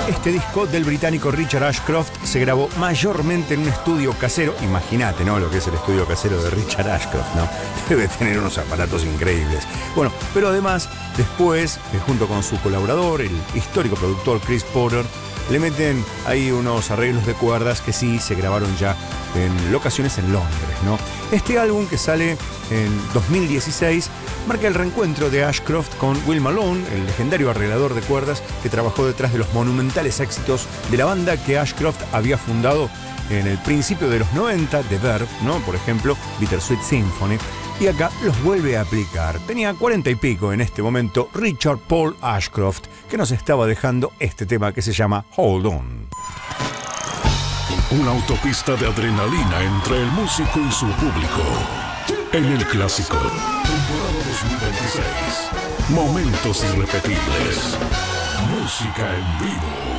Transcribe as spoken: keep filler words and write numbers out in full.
Este disco del británico Richard Ashcroft se grabó mayormente en un estudio casero. Imagínate, ¿no? Lo que es el estudio casero de Richard Ashcroft, ¿no? Debe tener unos aparatos increíbles. Bueno, pero además, después, eh, junto con su colaborador, el histórico productor Chris Porter, le meten ahí unos arreglos de cuerdas que sí se grabaron ya en locaciones en Londres, ¿no? Este álbum, que sale en dos mil dieciséis, marca el reencuentro de Ashcroft con Will Malone, el legendario arreglador de cuerdas que trabajó detrás de los monumentales éxitos de la banda que Ashcroft había fundado en el principio de los noventa, The Verve, ¿no? Por ejemplo, Bittersweet Symphony. Y acá los vuelve a aplicar. Tenía cuarenta y pico en este momento Richard Paul Ashcroft, que nos estaba dejando este tema que se llama Hold On. Una autopista de adrenalina entre el músico y su público. En el clásico, temporada dos mil veintiséis. Momentos irrepetibles. Música en vivo.